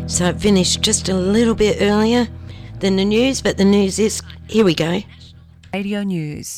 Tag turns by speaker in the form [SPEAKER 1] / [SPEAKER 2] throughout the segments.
[SPEAKER 1] So it finished just a little bit earlier than the news, but the news is, here we go.
[SPEAKER 2] Radio News.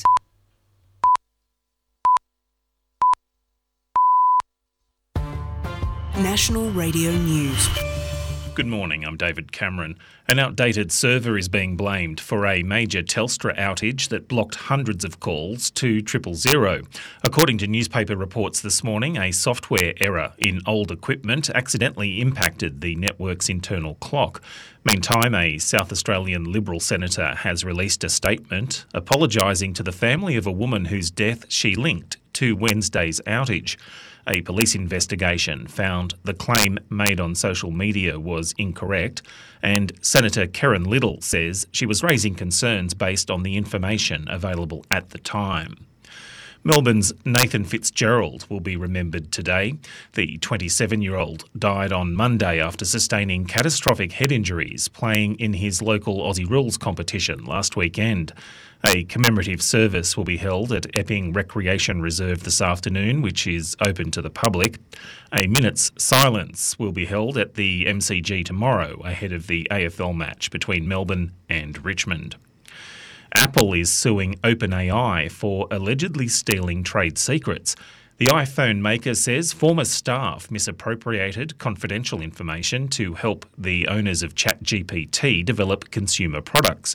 [SPEAKER 3] National Radio News.
[SPEAKER 4] Good morning, I'm David Cameron. An outdated server is being blamed for a major Telstra outage that blocked hundreds of calls to 000. According to newspaper reports this morning, a software error in old equipment accidentally impacted the network's internal clock. Meantime, a South Australian Liberal senator has released a statement apologising to the family of a woman whose death she linked to Wednesday's outage. A police investigation found the claim made on social media was incorrect, and Senator Karen Liddle says she was raising concerns based on the information available at the time. Melbourne's Nathan Fitzgerald will be remembered today. The 27-year-old died on Monday after sustaining catastrophic head injuries playing in his local Aussie Rules competition last weekend. A commemorative service will be held at Epping Recreation Reserve this afternoon, which is open to the public. A minute's silence will be held at the MCG tomorrow ahead of the AFL match between Melbourne and Richmond. Apple is suing OpenAI for allegedly stealing trade secrets. The iPhone maker says former staff misappropriated confidential information to help the owners of ChatGPT develop consumer products.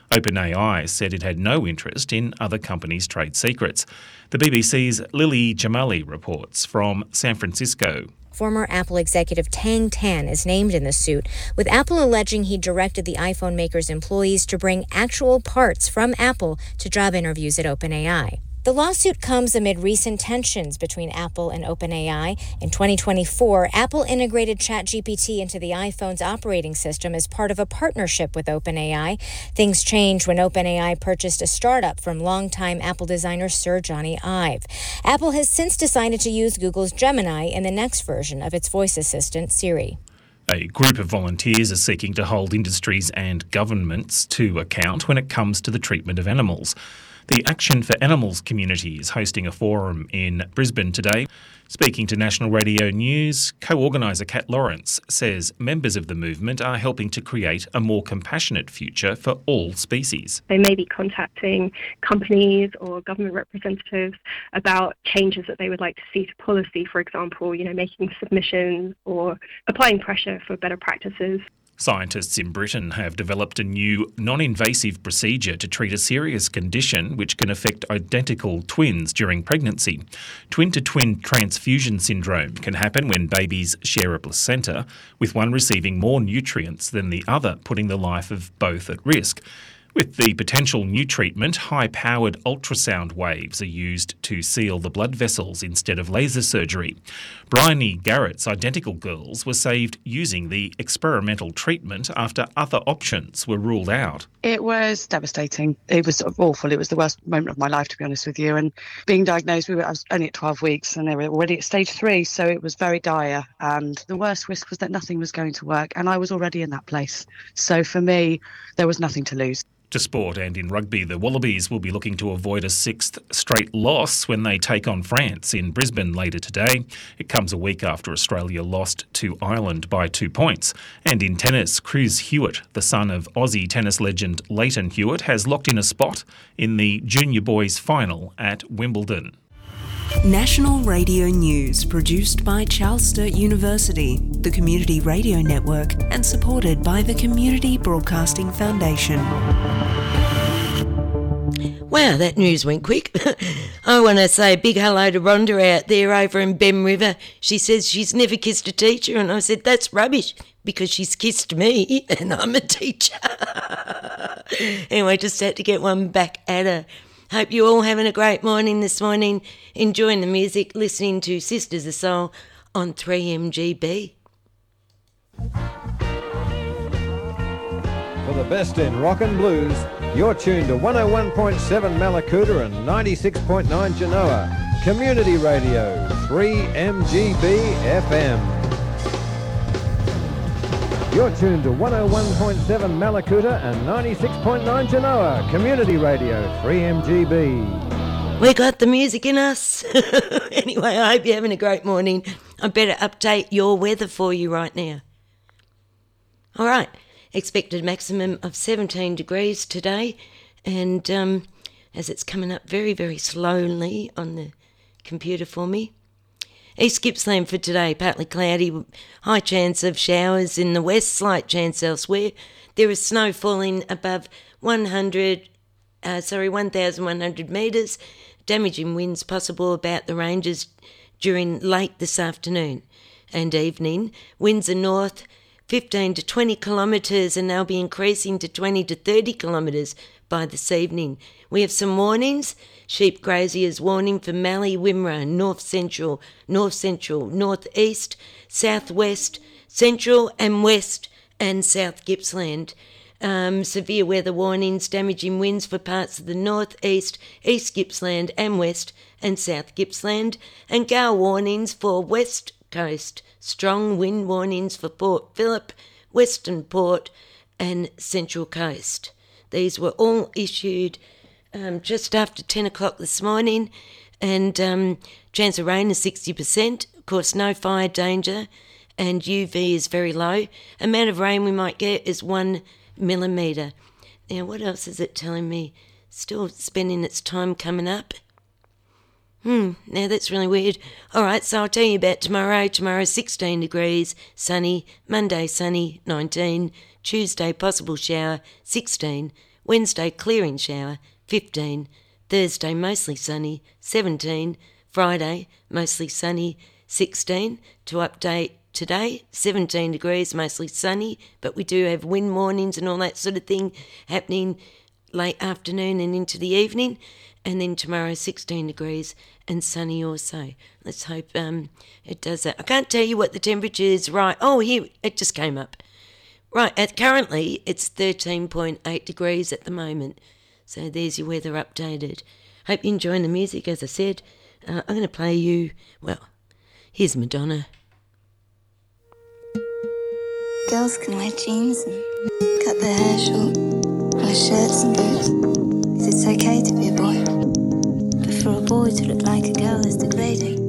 [SPEAKER 4] OpenAI said it had no interest in other companies' trade secrets. The BBC's Lily Jamali reports from San Francisco.
[SPEAKER 5] Former Apple executive Tang Tan is named in the suit, with Apple alleging he directed the iPhone maker's employees to bring actual parts from Apple to job interviews at OpenAI. The lawsuit comes amid recent tensions between Apple and OpenAI. In 2024, Apple integrated ChatGPT into the iPhone's operating system as part of a partnership with OpenAI. Things changed when OpenAI purchased a startup from longtime Apple designer Sir Johnny Ive. Apple has since decided to use Google's Gemini in the next version of its voice assistant, Siri.
[SPEAKER 4] A group of volunteers are seeking to hold industries and governments to account when it comes to the treatment of animals. The Action for Animals community is hosting a forum in Brisbane today. Speaking to National Radio News, co-organiser Kat Lawrence says members of the movement are helping to create a more compassionate future for all species.
[SPEAKER 6] They may be contacting companies or government representatives about changes that they would like to see to policy, for example, making submissions or applying pressure for better practices.
[SPEAKER 4] Scientists in Britain have developed a new non-invasive procedure to treat a serious condition which can affect identical twins during pregnancy. Twin-to-twin transfusion syndrome can happen when babies share a placenta, with one receiving more nutrients than the other, putting the life of both at risk. With the potential new treatment, high-powered ultrasound waves are used to seal the blood vessels instead of laser surgery. Bryony Garrett's identical girls were saved using the experimental treatment after other options were ruled out.
[SPEAKER 7] It was devastating. It was awful. It was the worst moment of my life, to be honest with you. And being diagnosed, I was only at 12 weeks and they were already at stage 3, so it was very dire. And the worst risk was that nothing was going to work, and I was already in that place. So for me, there was nothing to lose.
[SPEAKER 4] To sport, and in rugby, the Wallabies will be looking to avoid a 6th straight loss when they take on France in Brisbane later today. It comes a week after Australia lost to Ireland by 2 points. And in tennis, Chris Hewitt, the son of Aussie tennis legend Leighton Hewitt, has locked in a spot in the junior boys final at Wimbledon.
[SPEAKER 3] National Radio News, produced by Charles Sturt University, the Community Radio Network, and supported by the Community Broadcasting Foundation.
[SPEAKER 1] Wow, that news went quick. I want to say a big hello to Rhonda out there over in Bem River. She says she's never kissed a teacher, and I said, that's rubbish, because she's kissed me, and I'm a teacher. Anyway, just had to get one back at her. Hope you're all having a great morning this morning, enjoying the music, listening to Sisters of Soul on 3MGB.
[SPEAKER 8] For the best in rock and blues, you're tuned to 101.7 Mallacoota and 96.9 Genoa. Community Radio, 3MGB FM. You're tuned to 101.7 Mallacoota and 96.9 Genoa. Community Radio, 3MGB.
[SPEAKER 1] We got the music in us. Anyway, I hope you're having a great morning. I better update your weather for you right now. All right, expected maximum of 17 degrees today, and as it's coming up very, very slowly on the computer for me. East Gippsland for today, partly cloudy, high chance of showers in the west, slight chance elsewhere. There is snow falling above 1,100 metres, damaging winds possible about the ranges during late this afternoon and evening. Winds are north 15 to 20 kilometres, and they'll be increasing to 20 to 30 kilometres by this evening. We have some warnings. Sheep graziers warning for Mallee, Wimmera, north central, northeast, southwest, central and west and south Gippsland. Severe weather warnings, damaging winds for parts of the north, east, east Gippsland and west and south Gippsland, and gale warnings for west coast, strong wind warnings for Port Phillip, Western Port and Central Coast. These were all issued just after 10 o'clock this morning, and chance of rain is 60%. Of course, no fire danger, and UV is very low. Amount of rain we might get is 1 millimetre. Now, what else is it telling me? Still spending its time coming up. Now that's really weird. All right, so I'll tell you about tomorrow. Tomorrow, 16 degrees, sunny. Monday, sunny, 19. Tuesday, possible shower, 16. Wednesday, clearing shower, 15. Thursday, mostly sunny, 17. Friday, mostly sunny, 16. To update today, 17 degrees, mostly sunny, but we do have wind warnings and all that sort of thing happening late afternoon and into the evening. And then tomorrow, 16 degrees and sunny also. Let's hope it does that. I can't tell you what the temperature is right. Oh, here, it just came up. Right, currently it's 13.8 degrees at the moment. So there's your weather updated. Hope you're enjoying the music, as I said. I'm going to play you, well, here's Madonna.
[SPEAKER 9] Girls can wear jeans and cut their hair short, wear shirts and boots, 'cause it's okay to be a boy. But for a boy to look like a girl is degrading.